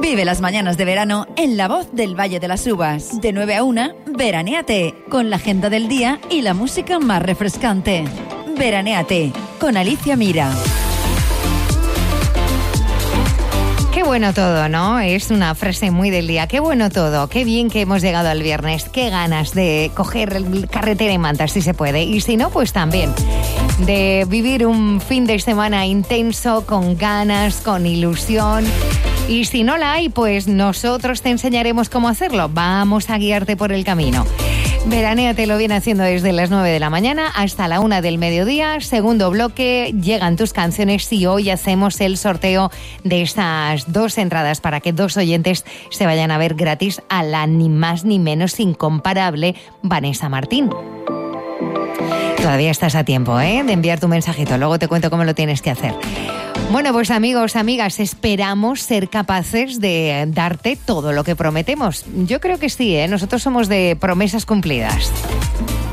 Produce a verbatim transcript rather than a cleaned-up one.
Vive las mañanas de verano en La Voz del Valle de las Uvas. De nueve a una, veranéate, con la agenda del día y la música más refrescante. Veranéate, con Alicia Mira. Qué bueno todo, ¿no? Es una frase muy del día. Qué bueno todo, qué bien que hemos llegado al viernes. Qué ganas de coger carretera y mantas, si se puede. Y si no, pues también de vivir un fin de semana intenso, con ganas, con ilusión. Y si no la hay, pues nosotros te enseñaremos cómo hacerlo. Vamos a guiarte por el camino. Veraneo te lo viene haciendo desde las nueve de la mañana hasta la una del mediodía. Segundo bloque, llegan tus canciones y hoy hacemos el sorteo de estas dos entradas para que dos oyentes se vayan a ver gratis a la ni más ni menos incomparable Vanessa Martín. Todavía estás a tiempo, ¿eh?, de enviar tu mensajito. Luego te cuento cómo lo tienes que hacer. Bueno, pues amigos, amigas, esperamos ser capaces de darte todo lo que prometemos. Yo creo que sí, ¿eh? Nosotros somos de promesas cumplidas.